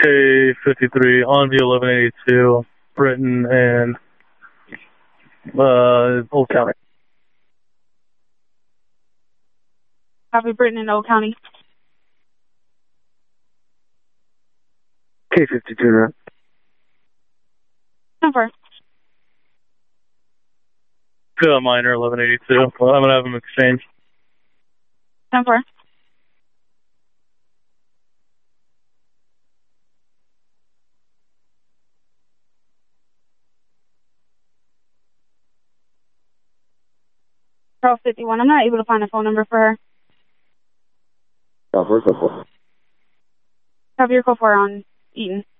K53 on the 1182, Britain and Old County. Copy, Britain and Old County. K52. Number. Minor 1182. Well, I'm going to have them exchange. Number. Pearl 51. I'm not able to find a phone number for her. Copy your code 4. Copy your code 4 on Eaton.